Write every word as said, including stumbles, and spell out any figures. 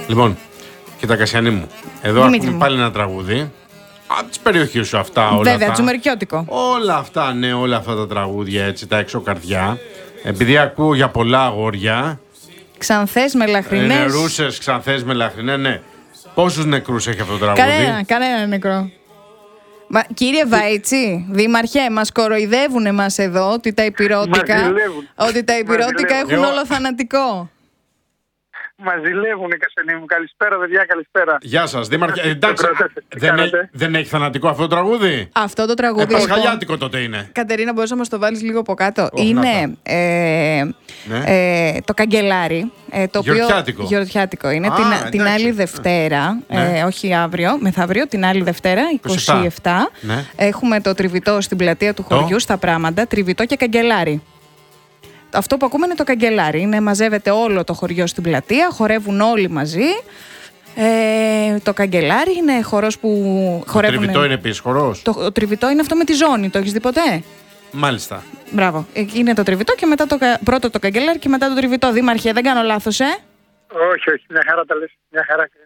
Λοιπόν, κοίτα Κασιανή μου, εδώ Δημήτρη έχουμε μου. πάλι ένα τραγούδι. Από τις περιοχές σου αυτά όλα. Βέβαια, αυτά. τζουμερκιώτικο. Όλα αυτά, ναι, όλα αυτά τα τραγούδια έτσι, τα έξω καρδιά. Επειδή ακούω για πολλά αγόρια. Ξανθές με λαχρινές. Νερούσες, ξανθές με λαχρινές, ναι. Πόσους νεκρούς έχει αυτό το τραγούδι? Κανένα, κανένα νεκρό. Μα, κύριε Βαϊτσί, δήμαρχε, μας κοροϊδεύουν εμάς εδώ ότι τα υπηρώτικα, Μας ζηλεύουν. ότι τα υπηρώτικα ζηλεύουν. έχουν Εγώ- όλο θανατικό. Μας ζηλεύουνε, Κασιανή μου. Καλησπέρα, παιδιά, καλησπέρα. Γεια σας, Δήμαρχε. Ε, εντάξει, κρατάτε, τι δεν, κάνετε? έχει, δεν έχει θανατικό αυτό το τραγούδι. Αυτό το Ε, τραγούδι. λοιπόν, Πασχαλιάτικο τότε είναι. Κατερίνα, μπορείς να μας το βάλεις λίγο από κάτω. Όχι, Είναι ε, Ναι. ε, το καγκελάρι. Ε, το οποίο- Γιορτιάτικο. Γιορτιάτικο είναι. Α, την, εντάξει. την άλλη Δευτέρα, Ναι. ε, όχι αύριο, μεθαύριο, την άλλη Δευτέρα, είκοσι επτά, Ναι. έχουμε το τριβητό στην πλατεία του Το? χωριού, στα Πράματα, τριβητό και καγκελάρι. Αυτό που ακούμε είναι το καγκελάρι. Είναι, μαζεύεται όλο το χωριό στην πλατεία, χορεύουν όλοι μαζί. Ε, το καγκελάρι είναι χορός που Το χορεύουν. τριβητό είναι επίσης χορός. Το, το τριβητό είναι αυτό με τη ζώνη, το έχεις δει ποτέ? Μάλιστα. Μπράβο. Ε, Είναι το τριβητό και μετά το, κα- πρώτο το καγκελάρι και μετά το τριβητό. Δήμαρχε, δεν κάνω λάθος, ε? Όχι, όχι, μια χαρά τα λες. Μια χαρά.